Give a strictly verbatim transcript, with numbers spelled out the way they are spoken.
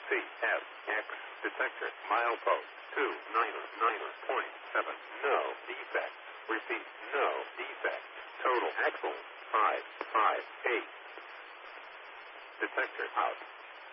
C S X detector milepost two niner niner point seven. No defect. Repeat, no defect. Total axle five five eight. Detector out.